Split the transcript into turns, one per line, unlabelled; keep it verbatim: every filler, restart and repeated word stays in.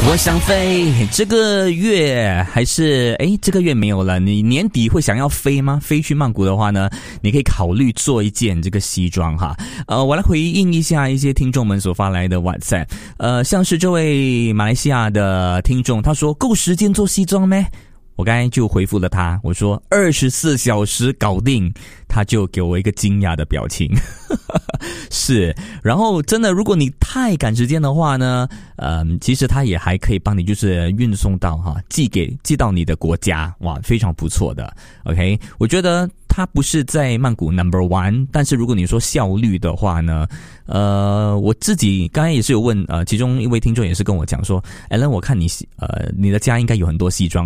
我想飞，这个月还是诶这个月没有了，你年底会想要飞吗？飞去曼谷的话呢，你可以考虑做一件这个西装哈。呃，我来回应一下一些听众们所发来的 WhatsApp， 呃，像是这位马来西亚的听众，他说够时间做西装咩？我刚才就回复了他，我说二十四小时搞定，他就给我一个惊讶的表情。是，然后真的如果你太赶时间的话呢，呃，其实他也还可以帮你就是运送到哈，寄给寄到你的国家，哇，非常不错的。OK， 我觉得它不是在曼谷 number one， 但是如果你说效率的话呢，呃，我自己刚才也是有问，呃，其中一位听众也是跟我讲说 ，Alan， 我看你呃你的家应该有很多西装。